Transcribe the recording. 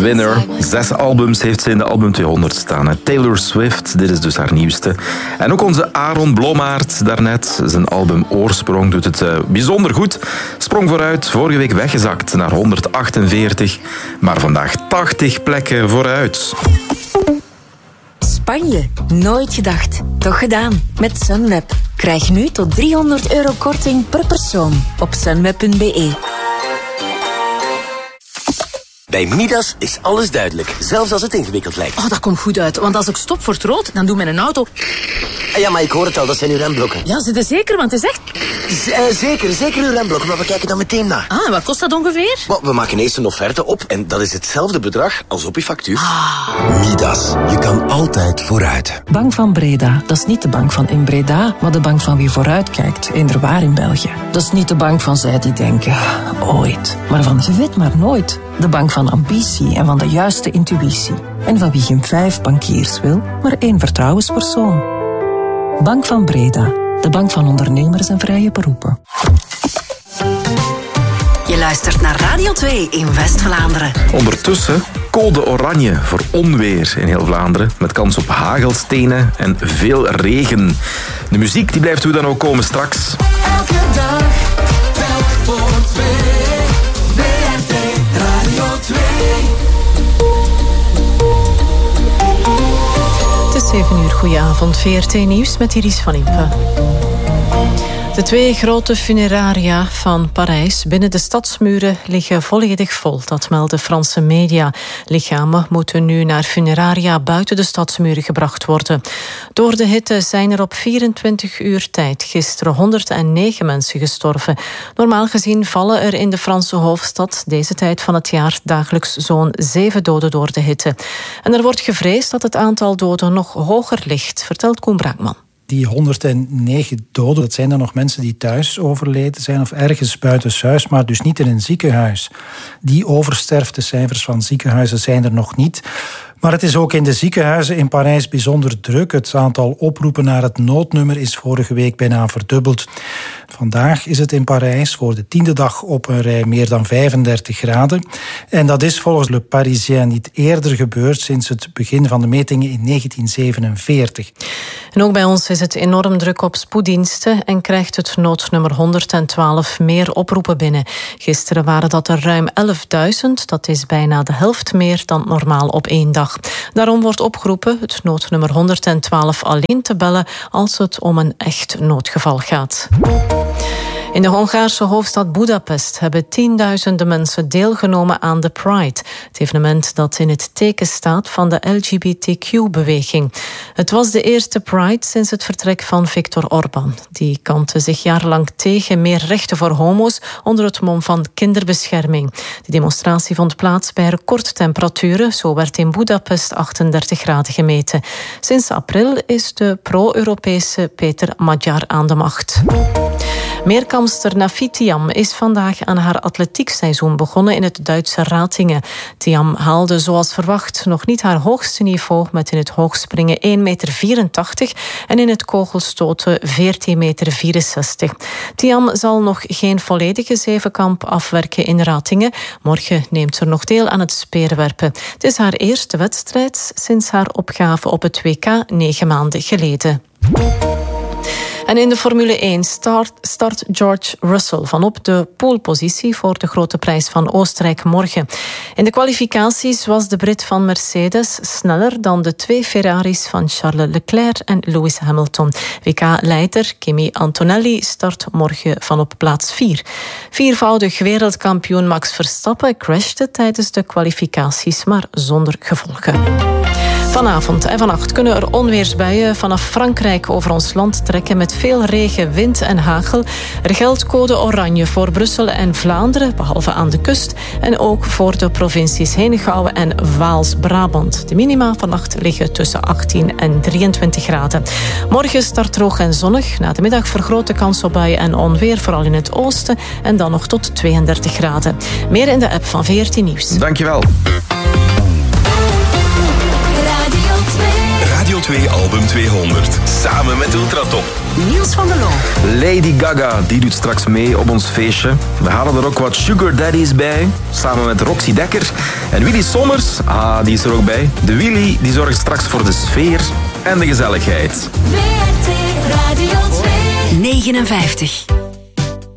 Winner. 6 albums heeft ze in de album 200 staan. Taylor Swift, dit is dus haar nieuwste. En ook onze Aaron Blommaert daarnet. Zijn album Oorsprong doet het bijzonder goed. Sprong vooruit, vorige week weggezakt naar 148. Maar vandaag 80 plekken vooruit. Spanje, nooit gedacht. Toch gedaan. Met Sunweb. Krijg nu tot €300 korting per persoon op sunweb.be. Bij Midas is alles duidelijk, zelfs als het ingewikkeld lijkt. Oh, dat komt goed uit, want als ik stop voor het rood, dan doet mijn auto... Ja, maar ik hoor het al, dat zijn uw remblokken. Ja, zit er zeker, want het is echt... Zeker uw remblokken, maar we kijken dan meteen na. Ah, en wat kost dat ongeveer? We maken eerst een offerte op en dat is hetzelfde bedrag als op uw factuur. Midas, je kan altijd vooruit. Bank van Breda, dat is niet de bank van in Breda, maar de bank van wie vooruit kijkt, inderwaar in België. Dat is niet de bank van zij die denken, ooit, maar van je weet maar nooit. De bank van ambitie en van de juiste intuïtie. En van wie geen 5 bankiers wil, maar 1 vertrouwenspersoon. Bank van Breda, de bank van ondernemers en vrije beroepen. Je luistert naar Radio 2 in West-Vlaanderen. Ondertussen code oranje voor onweer in heel Vlaanderen. Met kans op hagelstenen en veel regen. De muziek die blijft hoe dan ook komen straks. Elke dag telt voor 2. WRT Radio 2. Het is 7 uur, goedenavond. VRT Nieuws met Iris van Impe. De 2 grote funeraria van Parijs binnen de stadsmuren liggen volledig vol. Dat melden Franse media. Lichamen moeten nu naar funeraria buiten de stadsmuren gebracht worden. Door de hitte zijn er op 24 uur tijd gisteren 109 mensen gestorven. Normaal gezien vallen er in de Franse hoofdstad deze tijd van het jaar dagelijks zo'n 7 doden door de hitte. En er wordt gevreesd dat het aantal doden nog hoger ligt, vertelt Koen Braakman. Die 109 doden, dat zijn dan nog mensen die thuis overleden zijn of ergens buitenshuis, maar dus niet in een ziekenhuis. Die oversterftecijfers van ziekenhuizen zijn er nog niet. Maar het is ook in de ziekenhuizen in Parijs bijzonder druk. Het aantal oproepen naar het noodnummer is vorige week bijna verdubbeld. Vandaag is het in Parijs voor de 10e dag op een rij meer dan 35 graden. En dat is volgens Le Parisien niet eerder gebeurd sinds het begin van de metingen in 1947. En ook bij ons is het enorm druk op spoeddiensten en krijgt het noodnummer 112 meer oproepen binnen. Gisteren waren dat er ruim 11.000. Dat is bijna de helft meer dan normaal op 1 dag. Daarom wordt opgeroepen het noodnummer 112 alleen te bellen als het om een echt noodgeval gaat. In de Hongaarse hoofdstad Budapest hebben tienduizenden mensen deelgenomen aan de Pride. Het evenement dat in het teken staat van de LGBTQ-beweging. Het was de eerste Pride sinds het vertrek van Viktor Orbán. Die kantte zich jarenlang tegen meer rechten voor homo's onder het mom van kinderbescherming. De demonstratie vond plaats bij recordtemperaturen. Zo werd in Budapest 38 graden gemeten. Sinds april is de pro-Europese Peter Magyar aan de macht. Meerkamster Nafi Thiam is vandaag aan haar atletiekseizoen begonnen in het Duitse Ratingen. Thiam haalde zoals verwacht nog niet haar hoogste niveau met in het hoogspringen 1,84 meter en in het kogelstoten 14,64 meter. Thiam zal nog geen volledige zevenkamp afwerken in Ratingen. Morgen neemt ze nog deel aan het speerwerpen. Het is haar eerste wedstrijd sinds haar opgave op het WK 9 maanden geleden. En in de Formule 1 start George Russell vanop de polepositie voor de grote prijs van Oostenrijk morgen. In de kwalificaties was de Brit van Mercedes sneller dan de 2 Ferraris van Charles Leclerc en Lewis Hamilton. WK-leider Kimi Antonelli start morgen vanop plaats 4. Viervoudig wereldkampioen Max Verstappen crashte tijdens de kwalificaties, maar zonder gevolgen. Vanavond en vannacht kunnen er onweersbuien vanaf Frankrijk over ons land trekken met veel regen, wind en hagel. Er geldt code oranje voor Brussel en Vlaanderen, behalve aan de kust, en ook voor de provincies Henegouwen en Waals-Brabant. De minima vannacht liggen tussen 18 en 23 graden. Morgen start droog en zonnig. Na de middag vergroot de kans op buien en onweer, vooral in het oosten, en dan nog tot 32 graden. Meer in de app van VRT Nieuws. Dankjewel. Radio 2 Album 200. Samen met Ultratop. Niels van der Loo. Lady Gaga, die doet straks mee op ons feestje. We halen er ook wat sugar daddies bij, samen met Roxy Dekker. En Willy Sommers, die is er ook bij. De Willy, die zorgt straks voor de sfeer en de gezelligheid. WRT Radio 2. 59.